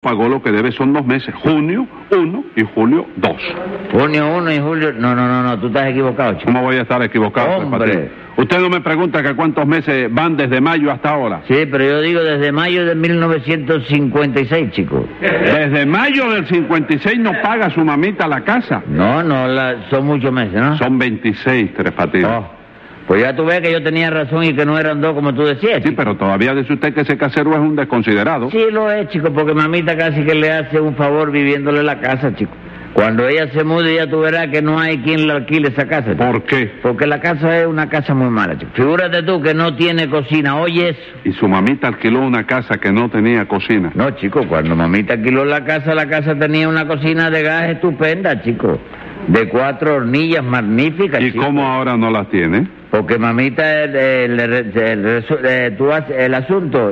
pagó lo que debe, son 2 meses, junio 1 y julio 2. Junio 1 y julio... No, tú estás equivocado, chico. ¿Cómo voy a estar equivocado? Hombre. Usted no me pregunta que cuántos meses van desde mayo hasta ahora. Sí, pero yo digo desde mayo de 1956, chico. Desde mayo del 56 no paga su mamita la casa. No, son muchos meses, ¿no? Son 26, Tres Patines. Oh. Pues ya tú ves que yo tenía razón y que no eran 2 como tú decías, chico. Sí, pero todavía dice usted que ese casero es un desconsiderado. Sí, lo es, chico, porque mamita casi que le hace un favor viviéndole la casa, chico. Cuando ella se mude, ya tú verás que no hay quien le alquile esa casa, chico. ¿Por qué? Porque la casa es una casa muy mala, chico. Figúrate tú que no tiene cocina, oye eso. ¿Y su mamita alquiló una casa que no tenía cocina? No, chico, cuando mamita alquiló la casa tenía una cocina de gas estupenda, chico. De 4 hornillas magníficas, ¿Y chico. cómo ahora no las tiene? Porque mamita, tú haces el asunto,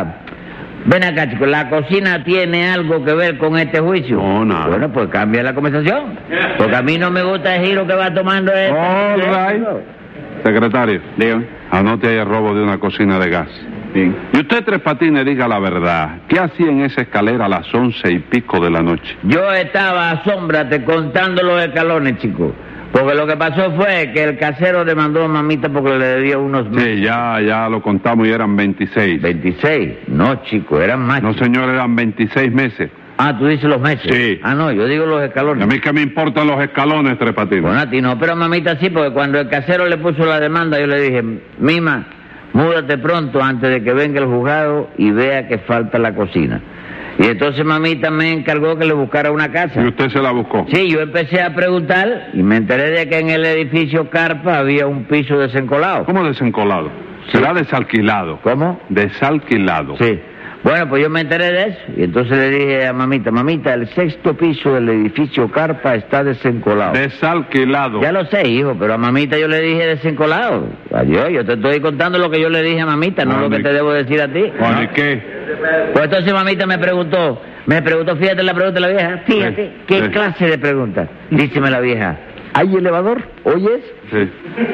Ven acá, chico, ¿la cocina tiene algo que ver con este juicio? No, nada. Bueno, pues cambia la conversación. Porque a mí no me gusta el giro que va tomando esto. All right. Secretario, Dígame. anote ahí el robo de una cocina de gas. Bien. Y usted, Tres Patines, diga la verdad. ¿Qué hacía en esa escalera a las 11 y pico de la noche? Yo estaba, asómbrate, contando los escalones, chico. Porque lo que pasó fue que el casero demandó a mamita porque le debía unos meses. Sí, ya lo contamos y eran 26. 26. No, chico, eran más. No, señor, eran 26 meses. Ah, tú dices los meses. Sí. Ah, no, yo digo los Y escalones. a mí que me importan los escalones, Tres Patines. Bueno, a ti no, pero a mamita sí, porque cuando el casero le puso la demanda, yo le dije, Mima, múdate pronto antes de que venga el juzgado y vea que falta la cocina. Y entonces mamita me encargó que le buscara una casa. ¿Y usted se la buscó? Sí, yo empecé a preguntar y me enteré de que en el edificio Carpa había un piso desencolado. ¿Cómo desencolado? Será desalquilado. ¿Cómo? Desalquilado. Sí. Bueno, pues yo me enteré de eso y entonces le dije a mamita, el 6º piso del edificio Carpa está desencolado. Desalquilado. Ya lo sé, hijo, pero a mamita yo le dije desencolado. Adiós, yo te estoy contando lo que yo le dije a mamita, no lo que te debo decir a ti. Bueno, ¿y qué? Pues entonces mamita me preguntó, fíjate la pregunta de la vieja, fíjate, ¿qué clase de pregunta? Díceme la vieja, ¿hay elevador? ¿Oyes? Sí.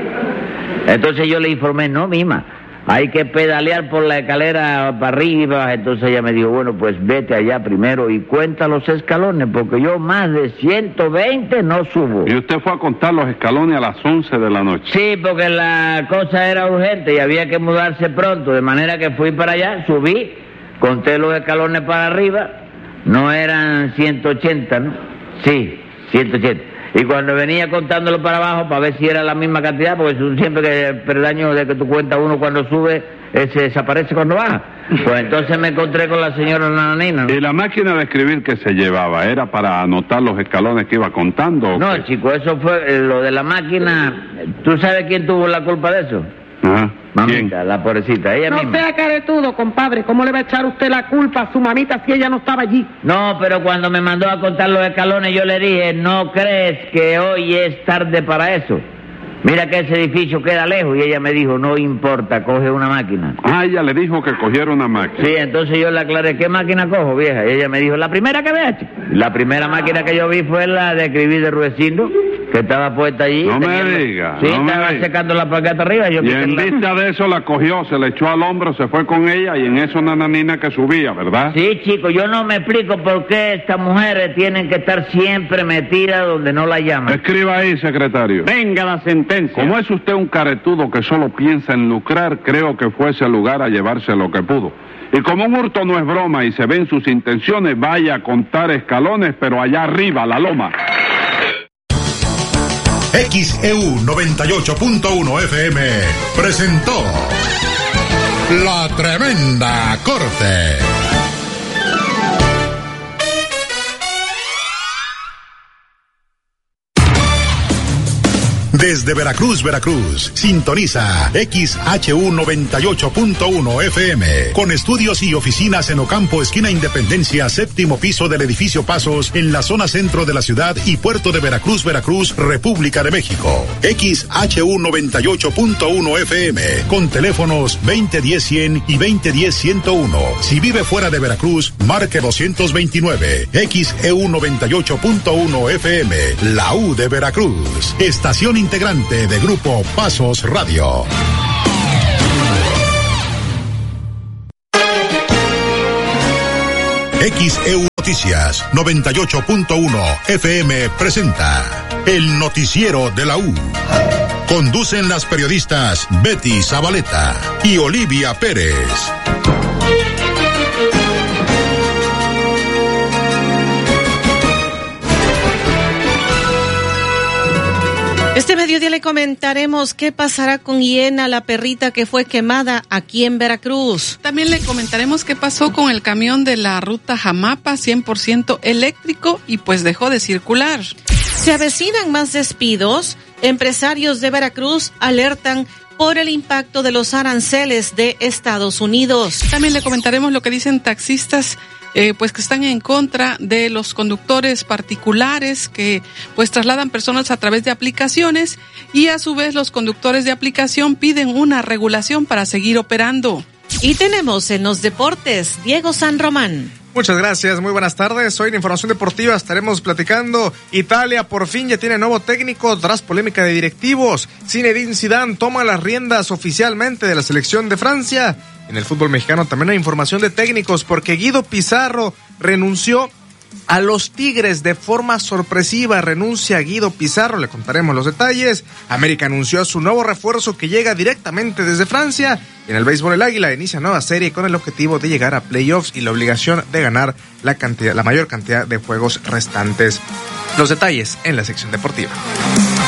Entonces yo le informé, no, Mima, hay que pedalear por la escalera para arriba. Entonces ella me dijo, bueno, pues vete allá primero y cuenta los escalones, porque yo más de 120 no subo. ¿Y usted fue a contar los escalones a las 11 de la noche? Sí, porque la cosa era urgente y había que mudarse pronto, de manera que fui para allá, subí, conté los escalones para arriba, no eran 180, ¿no? Sí, 180. Y cuando venía contándolo para abajo, para ver si era la misma cantidad, porque siempre que el peldaño de que tú cuentas uno cuando sube, se desaparece cuando baja. Pues entonces me encontré con la señora Nananina, ¿no? ¿Y la máquina de escribir que se llevaba era para anotar los escalones que iba contando? No, qué? chico, eso fue lo de la máquina. ¿Tú sabes quién tuvo la culpa de eso? Ajá. Mamita, ¿Quién? la pobrecita, ella No misma. sea caretudo, compadre. ¿Cómo le va a echar usted la culpa a su mamita si ella no estaba allí? No, pero cuando me mandó a contar los escalones, yo le dije, ¿no crees que hoy es tarde para eso? Mira que ese edificio queda lejos. Y ella me dijo, no importa, coge una máquina. Ah, ella le dijo que cogiera una máquina. Sí, entonces yo le aclaré, ¿qué máquina cojo, vieja? Y ella me dijo, la primera que veas. La primera máquina que yo vi fue la de escribir de Ruecindo, que estaba puesta allí. No me Tenía- diga, Sí, no me estaba diga. secando la plaqueta arriba. Yo Y quité en la- vista de eso la cogió, se le echó al hombro, se fue con ella y en eso Nananina que subía, ¿verdad? Sí, chico, yo no me explico por qué estas mujeres tienen que estar siempre metidas donde no la llaman. Escriba ahí, secretario. Venga la sentencia. Como es usted un caretudo que solo piensa en lucrar, creo que fue ese lugar a llevarse lo que pudo. Y como un hurto no es broma y se ven sus intenciones, vaya a contar escalones, pero allá arriba, la loma. XEU 98.1 FM presentó La Tremenda Corte. Desde Veracruz, Veracruz, sintoniza XHU 98.1 FM, con estudios y oficinas en Ocampo, esquina Independencia, 7º piso del edificio Pasos, en la zona centro de la ciudad y puerto de Veracruz, Veracruz, República de México. XHU 98.1 FM, con teléfonos 2010-100 y 2010-101. Si vive fuera de Veracruz, marque 229. XEU 98.1 FM, la U de Veracruz. Estación integrante de Grupo Pasos Radio. XEU Noticias 98.1 FM presenta el noticiero de la U. Conducen las periodistas Betty Zabaleta y Olivia Pérez. Este mediodía le comentaremos qué pasará con Hiena, la perrita que fue quemada aquí en Veracruz. También le comentaremos qué pasó con el camión de la ruta Jamapa, 100% eléctrico, y pues dejó de circular. Se avecinan más despidos. Empresarios de Veracruz alertan por el impacto de los aranceles de Estados Unidos. También le comentaremos lo que dicen taxistas pues que están en contra de los conductores particulares que pues trasladan personas a través de aplicaciones, y a su vez los conductores de aplicación piden una regulación para seguir operando. Y tenemos en los deportes Diego San Román. Muchas gracias, muy buenas tardes. Hoy en Información Deportiva estaremos platicando. Italia por fin ya tiene nuevo técnico tras polémica de directivos. Zinedine Zidane toma las riendas oficialmente de la selección de Francia. En el fútbol mexicano también hay información de técnicos porque Guido Pizarro renunció a los Tigres de forma sorpresiva. Renuncia Guido Pizarro, le contaremos los detalles. América anunció a su nuevo refuerzo que llega directamente desde Francia. Y en el béisbol el Águila inicia nueva serie con el objetivo de llegar a playoffs y la obligación de ganar la mayor cantidad de juegos restantes. Los detalles en la sección deportiva.